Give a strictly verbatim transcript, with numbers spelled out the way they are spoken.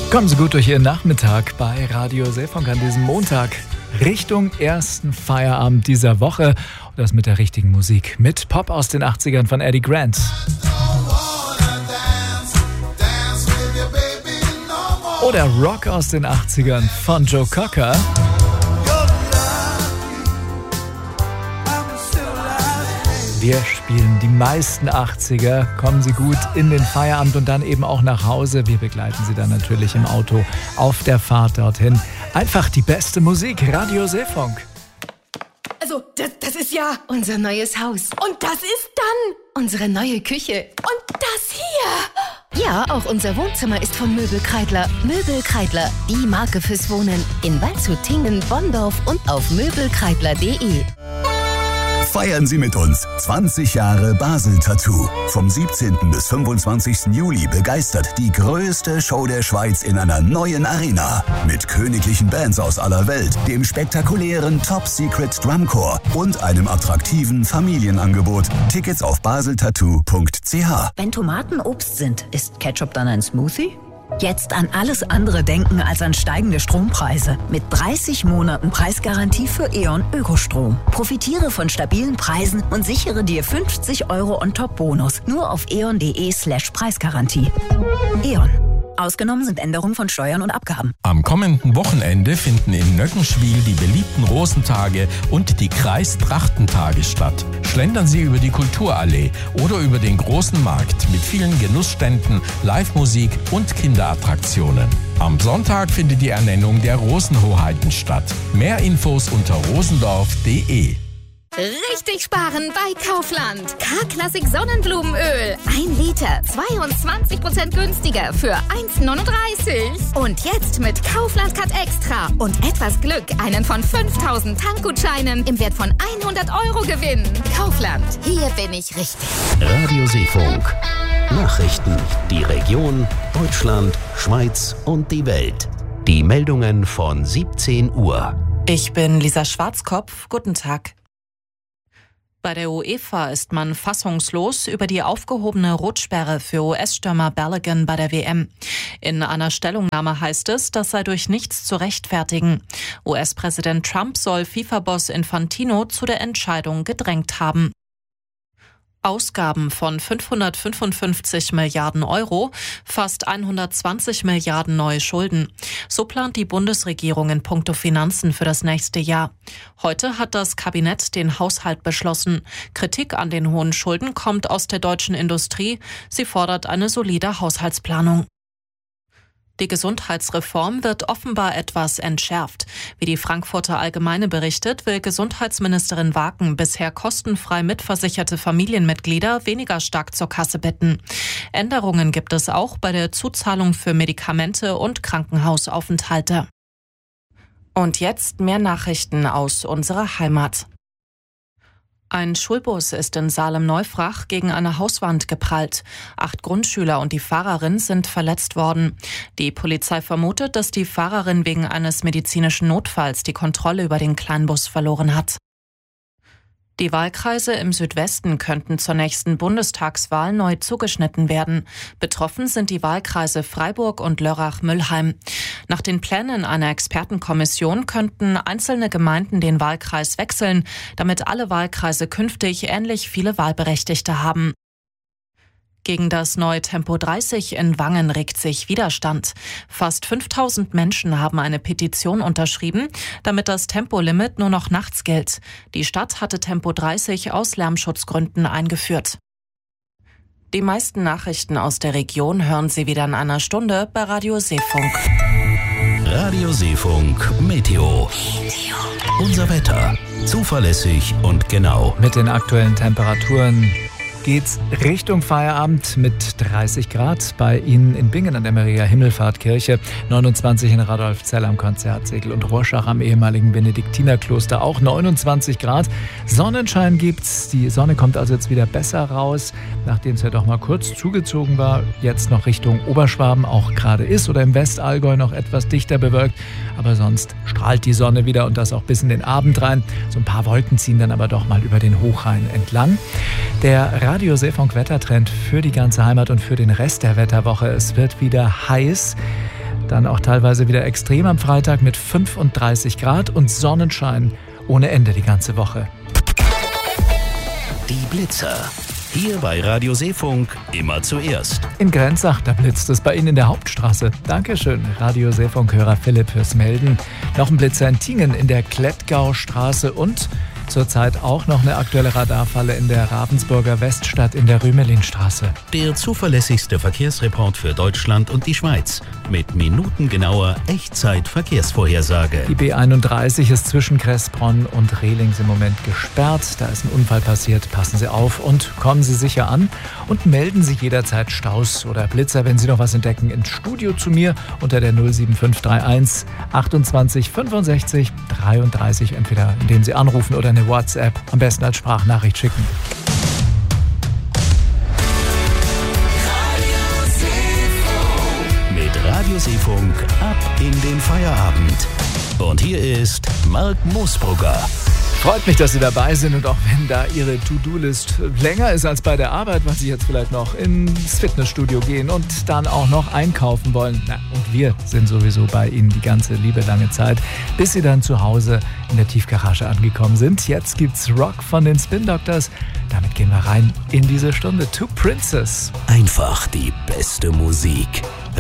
Kommen Sie gut durch Ihren Nachmittag bei Radio Seefunk an diesem Montag. Richtung ersten Feierabend dieser Woche. Und das mit der richtigen Musik. Mit Pop aus den achtzigern von Eddie Grant. Oder Rock aus den achtzigern von Joe Cocker. Wir spielen die meisten achtziger. Kommen Sie gut in den Feierabend und dann eben auch nach Hause. Wir begleiten Sie dann natürlich im Auto auf der Fahrt dorthin. Einfach die beste Musik. Radio Seefunk. Also, das, das ist ja unser neues Haus. Und das ist dann unsere neue Küche. Und das hier. Ja, auch unser Wohnzimmer ist von Möbel Kreidler. Möbel Kreidler, die Marke fürs Wohnen. In Waldshut, Tingen, Bonndorf und auf möbelkreidler punkt de. Feiern Sie mit uns zwanzig Jahre Basel Tattoo. Vom siebzehnten bis fünfundzwanzigsten Juli begeistert die größte Show der Schweiz in einer neuen Arena. Mit königlichen Bands aus aller Welt, dem spektakulären Top Secret Drumcore und einem attraktiven Familienangebot. Tickets auf baseltattoo punkt c h. Wenn Tomaten Obst sind, ist Ketchup dann ein Smoothie? Jetzt an alles andere denken als an steigende Strompreise. Mit dreißig Monaten Preisgarantie für E.ON Ökostrom. Profitiere von stabilen Preisen und sichere dir fünfzig Euro on top Bonus. Nur auf eon punkt de slash Preisgarantie. E.ON. Ausgenommen sind Änderungen von Steuern und Abgaben. Am kommenden Wochenende finden in Nöckenschwil die beliebten Rosentage und die Kreistrachtentage statt. Schlendern Sie über die Kulturallee oder über den großen Markt mit vielen Genussständen, Live-Musik und Kinderattraktionen. Am Sonntag findet die Ernennung der Rosenhoheiten statt. Mehr Infos unter rosendorf punkt de. Richtig sparen bei Kaufland. K-Klassik Sonnenblumenöl. Ein Liter, zweiundzwanzig Prozent günstiger für eins neununddreißig. Und jetzt mit Kaufland Cut Extra und etwas Glück einen von fünftausend Tankgutscheinen im Wert von hundert Euro gewinnen. Kaufland, hier bin ich richtig. Radio Seefunk. Nachrichten. Die Region, Deutschland, Schweiz und die Welt. Die Meldungen von siebzehn Uhr. Ich bin Lisa Schwarzkopf. Guten Tag. Bei der UEFA ist man fassungslos über die aufgehobene Rotsperre für U S-Stürmer Balogun bei der W M. In einer Stellungnahme heißt es, das sei durch nichts zu rechtfertigen. U S-Präsident Trump soll FIFA-Boss Infantino zu der Entscheidung gedrängt haben. Ausgaben von fünfhundertfünfundfünfzig Milliarden Euro, fast hundertzwanzig Milliarden neue Schulden. So plant die Bundesregierung in puncto Finanzen für das nächste Jahr. Heute hat das Kabinett den Haushalt beschlossen. Kritik an den hohen Schulden kommt aus der deutschen Industrie. Sie fordert eine solide Haushaltsplanung. Die Gesundheitsreform wird offenbar etwas entschärft. Wie die Frankfurter Allgemeine berichtet, will Gesundheitsministerin Waken bisher kostenfrei mitversicherte Familienmitglieder weniger stark zur Kasse bitten. Änderungen gibt es auch bei der Zuzahlung für Medikamente und Krankenhausaufenthalte. Und jetzt mehr Nachrichten aus unserer Heimat. Ein Schulbus ist in Salem-Neufrach gegen eine Hauswand geprallt. Acht Grundschüler und die Fahrerin sind verletzt worden. Die Polizei vermutet, dass die Fahrerin wegen eines medizinischen Notfalls die Kontrolle über den Kleinbus verloren hat. Die Wahlkreise im Südwesten könnten zur nächsten Bundestagswahl neu zugeschnitten werden. Betroffen sind die Wahlkreise Freiburg und Lörrach-Müllheim. Nach den Plänen einer Expertenkommission könnten einzelne Gemeinden den Wahlkreis wechseln, damit alle Wahlkreise künftig ähnlich viele Wahlberechtigte haben. Gegen das neue Tempo dreißig in Wangen regt sich Widerstand. Fast fünftausend Menschen haben eine Petition unterschrieben, damit das Tempolimit nur noch nachts gilt. Die Stadt hatte Tempo dreißig aus Lärmschutzgründen eingeführt. Die meisten Nachrichten aus der Region hören Sie wieder in einer Stunde bei Radio Seefunk. Radio Seefunk Meteo. Meteo. Unser Wetter. Zuverlässig und genau. Mit den aktuellen Temperaturen geht's Richtung Feierabend mit dreißig Grad bei Ihnen in Bingen an der Maria Himmelfahrtkirche, neunundzwanzig in Radolfzell am Konzertsägel und Rorschach am ehemaligen Benediktinerkloster auch neunundzwanzig Grad. Sonnenschein gibt's, die Sonne kommt also jetzt wieder besser raus, nachdem es ja doch mal kurz zugezogen war, jetzt noch Richtung Oberschwaben auch gerade ist oder im Westallgäu noch etwas dichter bewölkt, aber sonst strahlt die Sonne wieder und das auch bis in den Abend rein. So ein paar Wolken ziehen dann aber doch mal über den Hochrhein entlang. Der Radio Seefunk Wettertrend für die ganze Heimat und für den Rest der Wetterwoche. Es wird wieder heiß. Dann auch teilweise wieder extrem am Freitag mit fünfunddreißig Grad und Sonnenschein ohne Ende die ganze Woche. Die Blitzer. Hier bei Radio Seefunk immer zuerst. In Grenzach, da blitzt es bei Ihnen in der Hauptstraße. Dankeschön, Radio Seefunk-Hörer Philipp fürs Melden. Noch ein Blitzer in Tingen in der Klettgaustraße und zurzeit auch noch eine aktuelle Radarfalle in der Ravensburger Weststadt in der Rümelinstraße. Der zuverlässigste Verkehrsreport für Deutschland und die Schweiz. Mit minutengenauer Echtzeit-Verkehrsvorhersage. Die B einunddreißig ist zwischen Kressbronn und Rehlings im Moment gesperrt. Da ist ein Unfall passiert. Passen Sie auf und kommen Sie sicher an. Und melden Sie jederzeit Staus oder Blitzer, wenn Sie noch was entdecken, ins Studio zu mir unter der null sieben fünf drei eins achtundzwanzig fünfundsechzig dreiunddreißig. Entweder indem Sie anrufen oder eine WhatsApp, am besten als Sprachnachricht schicken. Mit Radio Seefunk ab in den Feierabend. Und hier ist Marc Moosbrugger. Freut mich, dass Sie dabei sind und auch wenn da Ihre To-Do-List länger ist als bei der Arbeit, weil Sie jetzt vielleicht noch ins Fitnessstudio gehen und dann auch noch einkaufen wollen. Na, und wir sind sowieso bei Ihnen die ganze liebe lange Zeit, bis Sie dann zu Hause in der Tiefgarage angekommen sind. Jetzt gibt's Rock von den Spin Doctors. Damit gehen wir rein in diese Stunde. Two Princes. Einfach die beste Musik.